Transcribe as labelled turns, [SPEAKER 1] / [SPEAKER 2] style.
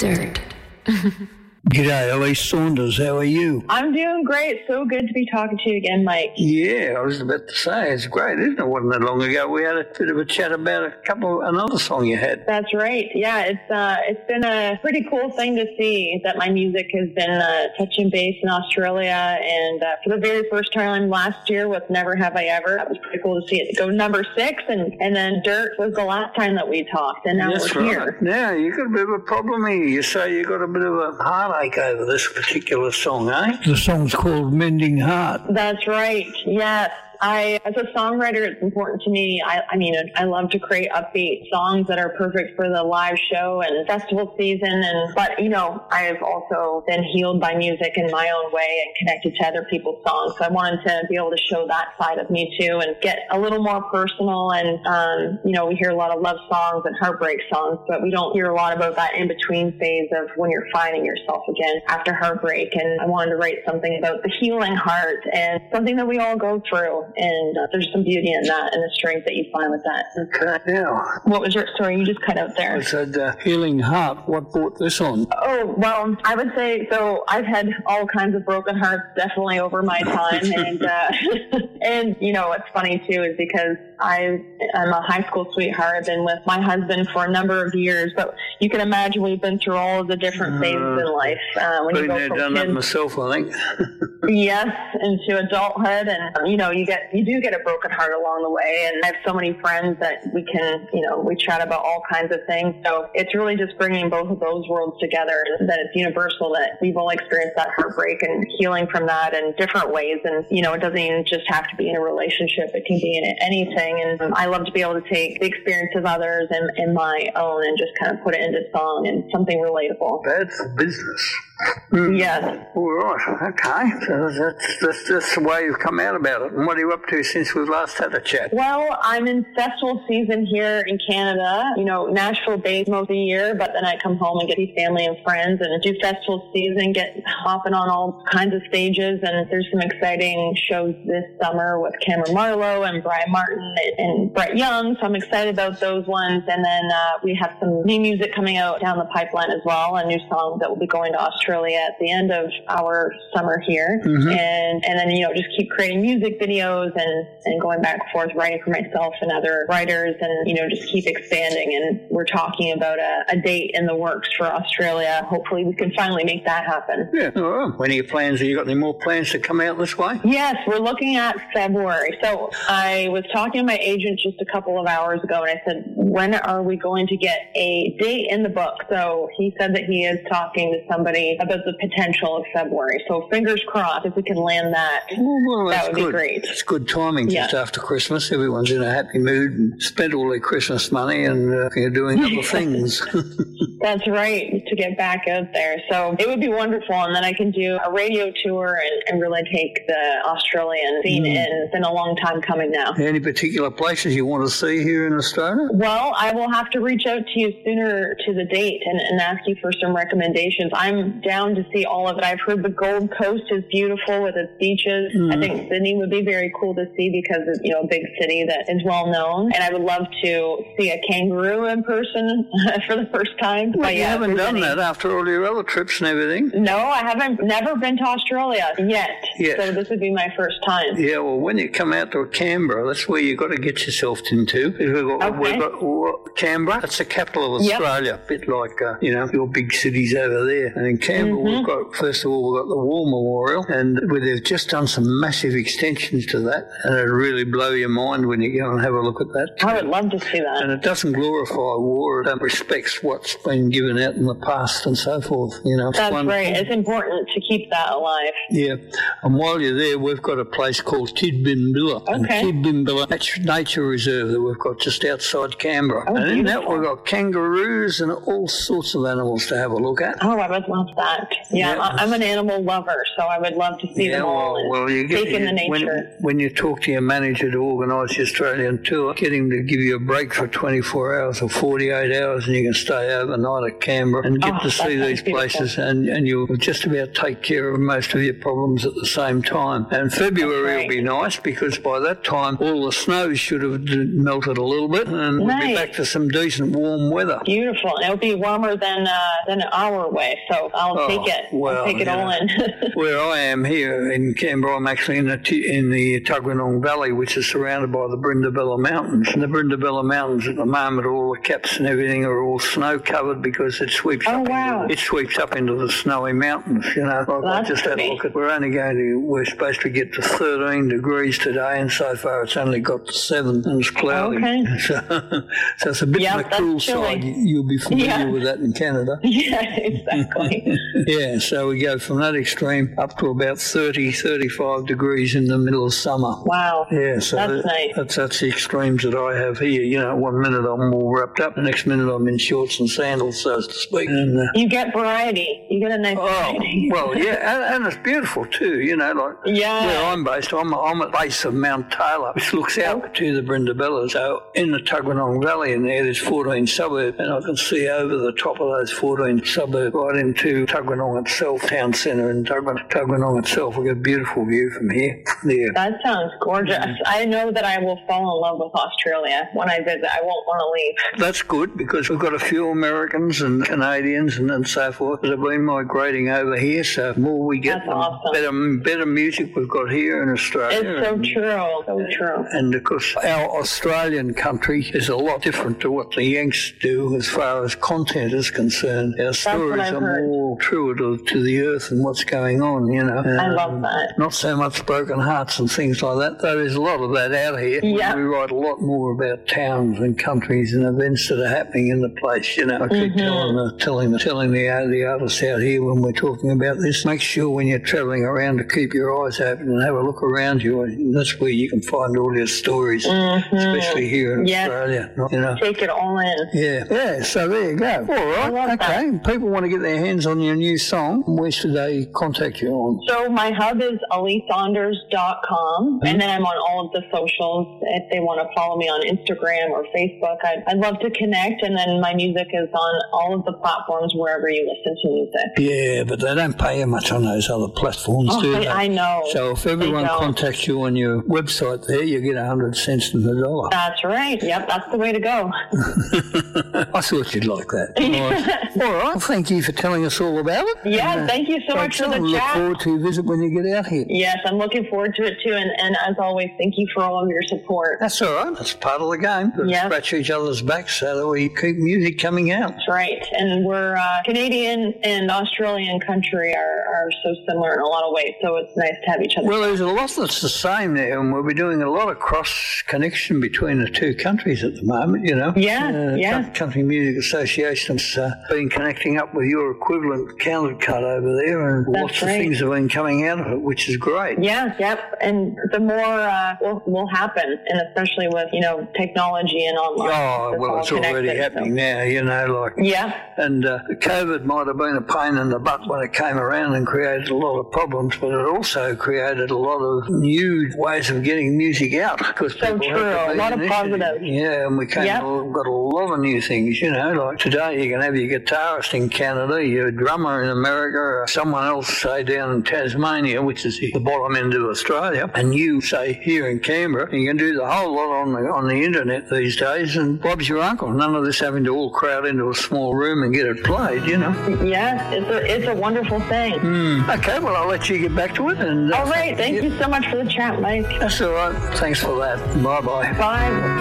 [SPEAKER 1] Dirt.
[SPEAKER 2] G'day, Elise Saunders. How are you?
[SPEAKER 3] I'm doing great. So good to be talking to you again, Mike.
[SPEAKER 2] Yeah, I was about to say, it's great, isn't it? Wasn't that long ago we had a bit of a chat about another song you had.
[SPEAKER 3] That's right. Yeah, it's been a pretty cool thing to see that my music has been touching base in Australia, and for the very first time last year with Never Have I Ever, that was pretty cool to see it go number 6, and then Dirt was the last time that we talked, and now
[SPEAKER 2] That's
[SPEAKER 3] we're
[SPEAKER 2] right.
[SPEAKER 3] here.
[SPEAKER 2] Now, you got a bit of a problem here. You say you got a bit of a heartache over this particular song, eh? The song's called Mending Heart.
[SPEAKER 3] That's right. Yes. As a songwriter, it's important to me. I love to create upbeat songs that are perfect for the live show and festival season. But I've also been healed by music in my own way and connected to other people's songs. So I wanted to be able to show that side of me too and get a little more personal. And, we hear a lot of love songs and heartbreak songs, but we don't hear a lot about that in-between phase of when you're finding yourself again after heartbreak. And I wanted to write something about the healing heart and something that we all go through. And there's some beauty in that and the strength that you find with that.
[SPEAKER 2] Okay, now.
[SPEAKER 3] What was your story? You just cut out there.
[SPEAKER 2] I said Healing Heart. What brought this on?
[SPEAKER 3] Oh, well, I would say, so I've had all kinds of broken hearts definitely over my time. And what's funny too is because I'm a high school sweetheart. I've been with my husband for a number of years, but you can imagine we've been through all of the different phases in life. When you go from
[SPEAKER 2] done that myself, I think.
[SPEAKER 3] Yes, into adulthood, and you do get a broken heart along the way. And I have so many friends that we can, we chat about all kinds of things. So it's really just bringing both of those worlds together, and that it's universal that we've all experienced that heartbreak and healing from that in different ways. And it doesn't even just have to be in a relationship; it can be in anything. And I love to be able to take the experience of others and my own, and just kind of put it into song and something relatable.
[SPEAKER 2] That's business.
[SPEAKER 3] Yes.
[SPEAKER 2] All right. Okay. So that's the way you've come out about it. And what are you up to since we've last had a chat?
[SPEAKER 3] Well, I'm in festival season here in Canada. Nashville based most of the year, but then I come home and get to see family and friends and do festival season, get hopping on all kinds of stages. And there's some exciting shows this summer with Cameron Marlowe and Brian Martin and Brett Young. So I'm excited about those ones. And then we have some new music coming out down the pipeline as well, a new song that will be going to Australia at the end of our summer here. Mm-hmm. And then, just keep creating music videos and going back and forth, writing for myself and other writers, and, just keep expanding. And we're talking about a date in the works for Australia. Hopefully we can finally make that happen.
[SPEAKER 2] Yeah. All right. When are your plans? Have you got any more plans to come out this way?
[SPEAKER 3] Yes, we're looking at February. So I was talking to my agent just a couple of hours ago, and I said, when are we going to get a date in the book? So he said that he is talking to somebody about the potential of February. So fingers crossed if we can land that.
[SPEAKER 2] Well,
[SPEAKER 3] that would
[SPEAKER 2] good.
[SPEAKER 3] Be great.
[SPEAKER 2] It's good timing just after Christmas. Everyone's in a happy mood and spent all their Christmas money and doing other things.
[SPEAKER 3] That's right, to get back out there. So it would be wonderful. And then I can do a radio tour and really take the Australian scene in. It's been a long time coming now.
[SPEAKER 2] Any particular places you want to see here in Australia?
[SPEAKER 3] Well, I will have to reach out to you sooner to the date and ask you for some recommendations. I'm down to see all of it. I've heard the Gold Coast is beautiful with its beaches. I think Sydney would be very cool to see because it's, a big city that is well known. And I would love to see a kangaroo in person for the first time.
[SPEAKER 2] Well, you haven't done that after all your other trips and everything.
[SPEAKER 3] No, I haven't. Never been to Australia yet.
[SPEAKER 2] Yes.
[SPEAKER 3] So this would be my first time.
[SPEAKER 2] Yeah, well, when you come out to Canberra, that's where you've got to get yourself into. We've got Canberra, that's the capital of Australia, a bit like, your big cities over there. And in Canberra, we've got, first of all, we've got the War Memorial, and where they've just done some massive extensions to that, and it'll really blow your mind when you go and have a look at that.
[SPEAKER 3] I would love to see that.
[SPEAKER 2] And it doesn't glorify war, it respects what's been given out in the past and so forth.
[SPEAKER 3] That's right. It's important to keep that alive.
[SPEAKER 2] Yeah. And while you're there, we've got a place called Tidbinbilla.
[SPEAKER 3] Okay.
[SPEAKER 2] And Tidbinbilla Nature Reserve that we've got just outside Canberra.
[SPEAKER 3] Oh,
[SPEAKER 2] and in that we've got kangaroos and all sorts of animals to have a look at.
[SPEAKER 3] Oh, I would love that. that. Yeah, I'm an animal lover, so I would love to see them all and take in the nature.
[SPEAKER 2] When you talk to your manager to organise the Australian tour, get him to give you a break for 24 hours or 48 hours, and you can stay overnight at Canberra and get to see these places, and you'll just about take care of most of your problems at the same time. And February will be nice, because by that time all the snow should have melted a little bit, and we'll be back to some decent warm weather.
[SPEAKER 3] Beautiful. It'll be warmer than our way, so I'll take it. I'll take it all in.
[SPEAKER 2] Where I am here in Canberra, I'm actually in the Tuggeranong Valley, which is surrounded by the Brindabella Mountains. And the Brindabella Mountains at the moment, all the caps and everything are all snow covered, because it sweeps up into the snowy mountains. You know, I just had a look at. We're supposed to get to 13 degrees today, and so far it's only got to 7, and it's cloudy. So it's a bit on the cool side. You'll be familiar with that in Canada.
[SPEAKER 3] Yeah, exactly.
[SPEAKER 2] So we go from that extreme up to about 30, 35 degrees in the middle of summer.
[SPEAKER 3] Wow.
[SPEAKER 2] Yeah, so
[SPEAKER 3] that's nice.
[SPEAKER 2] That's the extremes that I have here. You know, 1 minute I'm all wrapped up, the next minute I'm in shorts and sandals, so to speak. And,
[SPEAKER 3] you get variety. You get a nice variety.
[SPEAKER 2] Well, yeah, and it's beautiful too. You know, like where I'm based, I'm at the base of Mount Taylor, which looks out to the Brindabella. So in the Tuggeranong Valley, in there's 14 suburbs, and I can see over the top of those 14 suburbs right into Tuggeranong itself, town centre, and Tuggeranong itself. We've got a beautiful view from here. Yeah.
[SPEAKER 3] That sounds gorgeous. I know that I will fall in love with Australia when I visit. I won't want to leave.
[SPEAKER 2] That's good, because we've got a few Americans and Canadians and so forth that have been migrating over here. So the more we get, better music we've got here in Australia.
[SPEAKER 3] It's so true.
[SPEAKER 2] And of course, our Australian country is a lot different to what the Yanks do as far as content is concerned. Our stories are more true to the earth and what's going on, you know.
[SPEAKER 3] I love that.
[SPEAKER 2] Not so much broken hearts and things like that. There is a lot of that out here. Yeah. We write a lot more about towns and countries and events that are happening in the place, you know. I keep telling the artists out here when we're talking about this, make sure when you're travelling around to keep your eyes open and have a look around you. And that's where you can find all your stories, especially here in Australia. You know.
[SPEAKER 3] Take it all in.
[SPEAKER 2] Yeah, so there you go. All right, okay. People want to get their hands on your new song. Where should they contact you on?
[SPEAKER 3] So my hub is alisaunders.com, and then I'm on all of the socials. If they want to follow me on Instagram or Facebook, I'd love to connect, and then my music is on all of the platforms wherever you listen to music.
[SPEAKER 2] Yeah, but they don't pay you much on those other platforms, do they?
[SPEAKER 3] I know.
[SPEAKER 2] So if everyone contacts you on your website there, you get 100 cents in the dollar.
[SPEAKER 3] That's right. Yep, that's the way to go.
[SPEAKER 2] I thought you'd like that. All right. Well, thank you for telling us all about it.
[SPEAKER 3] Yeah, thank you so much for the chat.
[SPEAKER 2] Look forward to your visit when you get out here.
[SPEAKER 3] Yes, I'm looking forward to it too. And as always, thank you for all of your support.
[SPEAKER 2] That's all right. That's part of the game. Scratch each other's backs so that we keep music coming out.
[SPEAKER 3] That's right. And we're Canadian and Australian country are so similar in a lot of ways. So it's nice to have each other.
[SPEAKER 2] Well, there's a lot that's the same there, and we'll be doing a lot of cross connection between the two countries at the moment, you know. Country Music Association has been connecting up with your equivalent countercut over there, and lots of things have been coming out of it, which is great.
[SPEAKER 3] And the more will happen, and especially with, you know, technology and online.
[SPEAKER 2] Oh, well, it's already happening now, you know, And COVID might have been a pain in the butt when it came around and created a lot of problems, but it also created a lot of new ways of getting music out.
[SPEAKER 3] So true, a lot of positives.
[SPEAKER 2] Yeah, and we got a lot of new things, you know, like today you can have your guitarist in Canada, your drummer in America, or someone else, say, down in Tasmania, which is the bottom end of Australia, and you, say, here in Canberra, and you can do the whole lot on the internet these days, and Bob's your uncle. None of this having to all crowd into a small room and get it played, you know.
[SPEAKER 3] Yeah, it's a wonderful thing.
[SPEAKER 2] Okay, well, I'll let you get back to it. And
[SPEAKER 3] all right, thank you so much for the chat, Mike.
[SPEAKER 2] That's all right. Thanks for that. Bye-bye.
[SPEAKER 3] Bye.